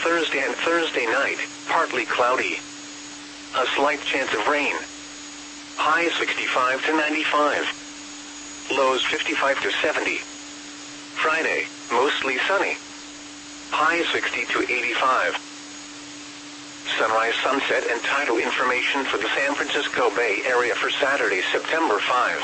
Thursday and Thursday night, partly cloudy. A slight chance of rain. Highs 65 to 95. Lows 55 to 70. Friday, mostly sunny. Highs 60 to 85. Sunrise, sunset, and tidal information for the San Francisco Bay Area for Saturday, September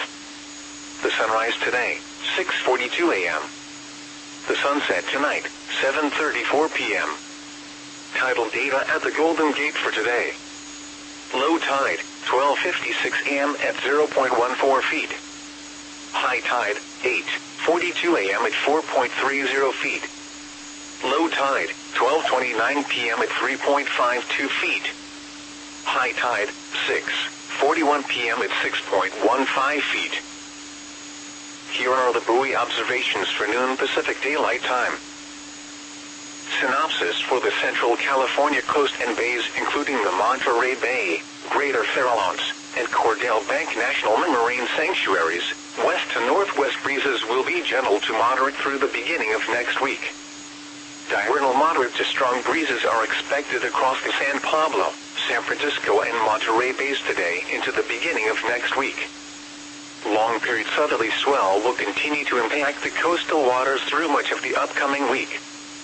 5. The sunrise today, 6:42 a.m. The sunset tonight, 7:34 p.m. Tidal data at the Golden Gate for today. Low tide, 12:56 a.m. at 0.14 feet. High tide, 8:42 a.m. at 4.30 feet. Low tide, 12:29 p.m. at 3.52 feet. High tide, 6:41 p.m. at 6.15 feet. Here are the buoy observations for noon Pacific Daylight Time. Synopsis for the Central California coast and bays, including the Monterey Bay, Greater Farallones, and Cordell Bank National Marine Sanctuaries. West to northwest breezes will be gentle to moderate through the beginning of next week. Diurnal moderate to strong breezes are expected across the San Pablo, San Francisco, and Monterey Bays today into the beginning of next week. Long-period southerly swell will continue to impact the coastal waters through much of the upcoming week.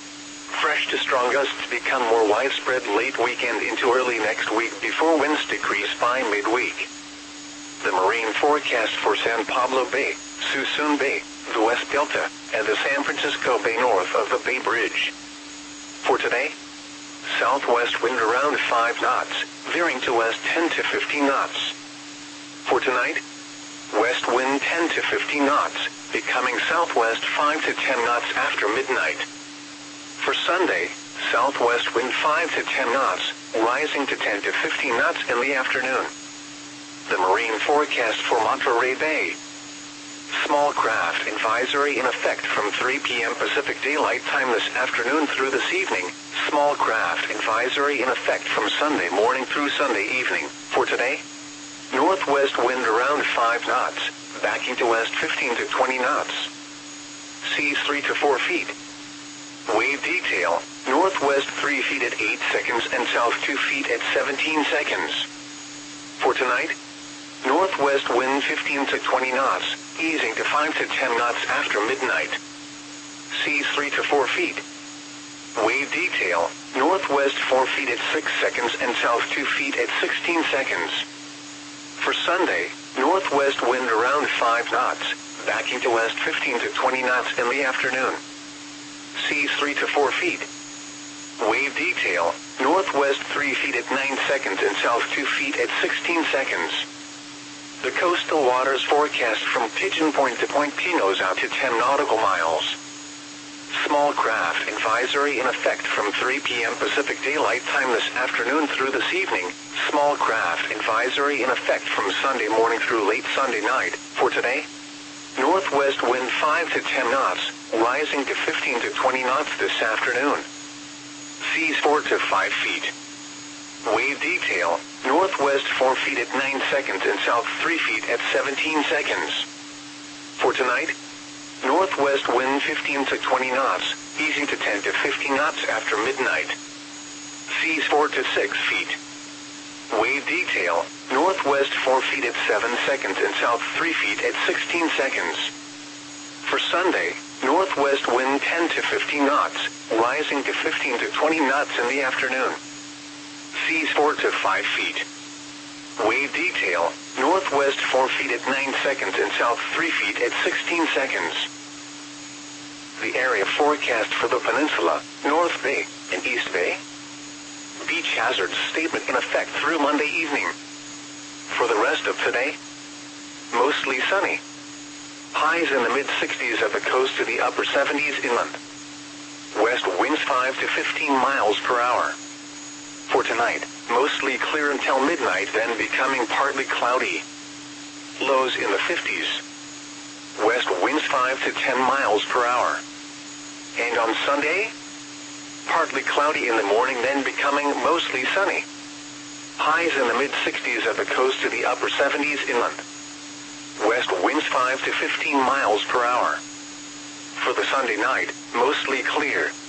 Fresh to strong gusts become more widespread late weekend into early next week before winds decrease by midweek. The marine forecast for San Pablo Bay, Suisun Bay, the West Delta, and the San Francisco Bay north of the Bay Bridge. For today, southwest wind around 5 knots, veering to west 10 to 15 knots. For tonight, west wind 10 to 15 knots, becoming southwest 5 to 10 knots after midnight. For Sunday, southwest wind 5 to 10 knots, rising to 10 to 15 knots in the afternoon. The marine forecast for Monterey Bay. Small craft advisory in effect from 3 p.m. Pacific Daylight Time this afternoon through this evening. Small craft advisory in effect from Sunday morning through Sunday evening. For today, northwest wind around 5 knots, backing to west 15 to 20 knots. Seas 3 to 4 feet. Wave detail, northwest 3 feet at 8 seconds and south 2 feet at 17 seconds. For tonight, northwest wind 15 to 20 knots, easing to 5 to 10 knots after midnight. Seas 3 to 4 feet. Wave detail, northwest 4 feet at 6 seconds and south 2 feet at 16 seconds. For Sunday, northwest wind around 5 knots, backing to west 15 to 20 knots in the afternoon. Seas 3 to 4 feet. Wave detail, northwest 3 feet at 9 seconds and south 2 feet at 16 seconds. The coastal waters forecast from Pigeon Point to Point Pinos out to 10 nautical miles. Small craft advisory in effect from 3 p.m. Pacific Daylight Time this afternoon through this evening. Small craft advisory in effect from Sunday morning through late Sunday night. For today, northwest wind 5 to 10 knots, rising to 15 to 20 knots this afternoon. Seas 4 to 5 feet. Wave detail, northwest 4 feet at 9 seconds and south 3 feet at 17 seconds. For tonight, northwest wind 15 to 20 knots, easing to 10 to 15 knots after midnight. Seas 4 to 6 feet. Wave detail, northwest 4 feet at 7 seconds and south 3 feet at 16 seconds. For Sunday, northwest wind 10 to 15 knots, rising to 15 to 20 knots in the afternoon. Seas 4 to 5 feet. Wave detail, northwest 4 feet at 9 seconds and south 3 feet at 16 seconds. The area forecast for the peninsula, North Bay, and East Bay. Beach hazards statement in effect through Monday evening. For the rest of today, mostly sunny. Highs in the mid-60s at the coast to the upper 70s inland. West winds 5 to 15 miles per hour. For tonight, mostly clear until midnight, then becoming partly cloudy. Lows in the 50s. West winds 5 to 10 miles per hour. And on Sunday, partly cloudy in the morning, then becoming mostly sunny. Highs in the mid-60s at the coast to the upper 70s inland. West winds 5 to 15 miles per hour. For the Sunday night, mostly clear.